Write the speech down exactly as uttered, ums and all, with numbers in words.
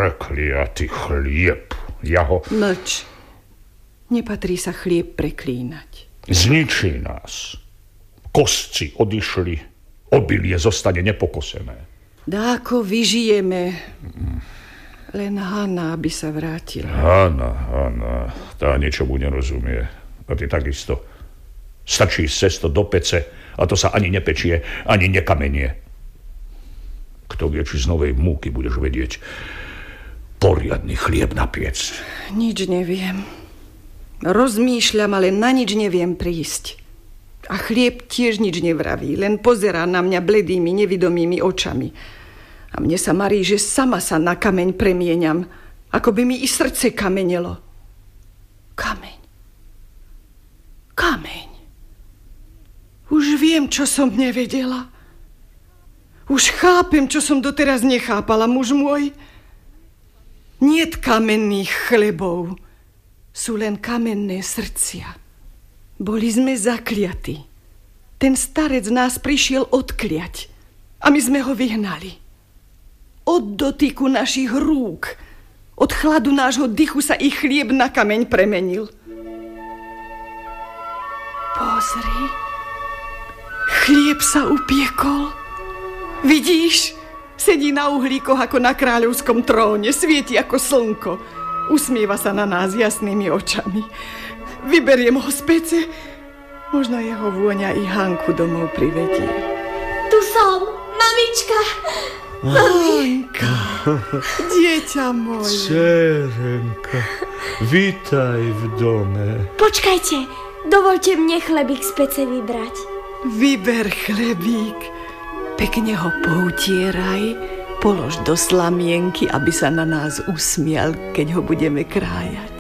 Prekliatý chlieb. Ja ho... Mlč. Nepatrí sa chlieb preklínať. Zničí nás. Kostci odišli, obilie zostane nepokosené. Dáko vyžijeme. Len Hana by sa vrátila. Hana, Hana, tá niečomu nerozumie. A ty takisto. Stačí cesto do pece a to sa ani nepečie, ani nekamenie. Kto vie, či z novej múky budeš vedieť poriadny chlieb na piec. Nič neviem. Rozmýšľam, ale na nič neviem prísť. A chlieb tiež nič nevraví, len pozerá na mňa bledými, nevidomými očami. A mne sa marí, že sama sa na kameň premieňam, ako by mi i srdce kamenelo. Kameň. Kameň. Už viem, čo som nevedela. Už chápem, čo som doteraz nechápala, muž môj. Niet kamenných chlebov, sú len kamenné srdcia. Boli sme zakliatí. Ten starec nás prišiel odkliať a my sme ho vyhnali. Od dotyku našich rúk, od chladu nášho dychu sa ich chlieb na kameň premenil. Pozri, chlieb sa upiekol. Vidíš? Sedí na uhlíkoch ako na kráľovskom tróne, svieti ako slnko. Usmieva sa na nás jasnými očami. Vyberiem ho z pece. Možno jeho vôňa i Hanku domov privedie. Tu som, mamička. Hanka, dieťa moje. Dcerenka, vítaj v dome. Počkajte, dovolte mne chlebík z pece vybrať. Vyber chlebík. Pekne ho poutieraj, polož do slamienky, aby sa na nás usmial, keď ho budeme krájať.